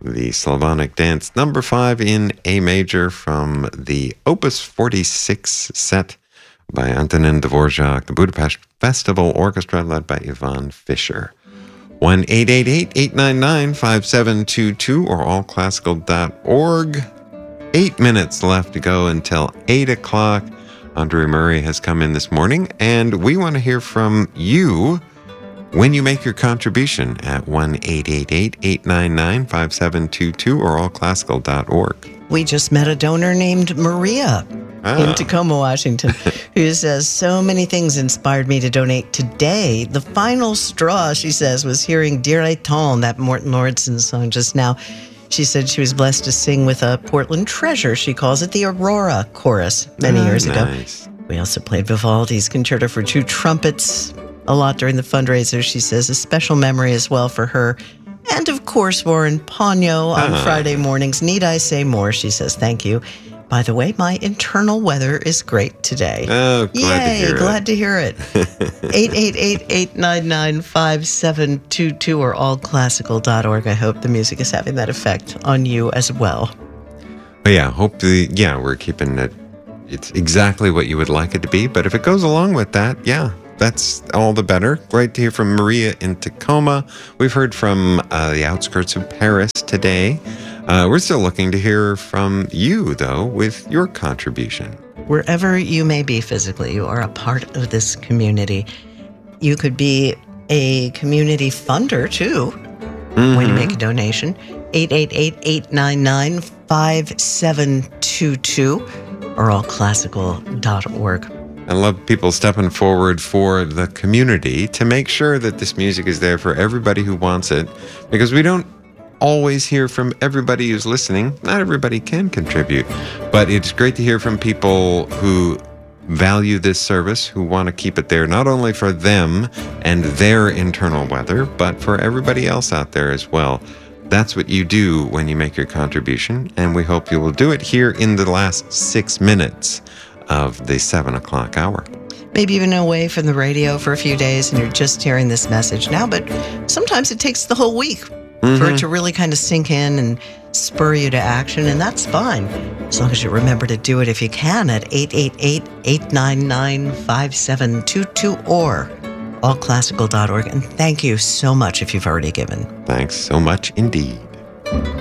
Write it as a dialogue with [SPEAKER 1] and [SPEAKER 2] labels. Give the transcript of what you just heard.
[SPEAKER 1] the Slavonic Dance, number 5 in A major from the Opus 46 set by Antonin Dvorak, the Budapest Festival Orchestra led by Ivan Fischer. 1-888-899-5722 or allclassical.org. 8 minutes left to go until 8 o'clock. Andre Murray has come in this morning, and we want to hear from you when you make your contribution at 1-888-899-5722 or allclassical.org.
[SPEAKER 2] We just met a donor named Maria in Tacoma, Washington, who says, so many things inspired me to donate today. The final straw, she says, was hearing Dire Étant, that Morton Lordson song just now. She said she was blessed to sing with a Portland treasure. She calls it the Aurora Chorus many years ago. We also played Vivaldi's Concerto for Two Trumpets a lot during the fundraiser. She says a special memory as well for her. And of course, Warren Ponyo on Friday mornings. Need I say more? She says, thank you. By the way, my internal weather is great today.
[SPEAKER 1] Oh, glad
[SPEAKER 2] to hear it. 888-899-5722 or allclassical.org. I hope the music is having that effect on you as well.
[SPEAKER 1] But yeah, hopefully, we're keeping it. It's exactly what you would like it to be. But if it goes along with that, that's all the better. Great to hear from Maria in Tacoma. We've heard from the outskirts of Paris today. We're still looking to hear from you, though, with your contribution.
[SPEAKER 2] Wherever you may be physically, you are a part of this community. You could be a community funder, too, when you make a donation. 888-899-5722 or allclassical.org.
[SPEAKER 1] I love people stepping forward for the community to make sure that this music is there for everybody who wants it, because we don't always hear from everybody who's listening. Not everybody can contribute, but it's great to hear from people who value this service, who want to keep it there, not only for them and their internal weather, but for everybody else out there as well. That's what you do when you make your contribution, and we hope you will do it here in the last 6 minutes of the 7 o'clock hour.
[SPEAKER 2] Maybe you've been away from the radio for a few days and you're just hearing this message now, but sometimes it takes the whole week for it to really kind of sink in and spur you to action, and that's fine, as long as you remember to do it if you can at 888-899-5722 or allclassical.org. And thank you so much if you've already given.
[SPEAKER 1] Thanks so much indeed.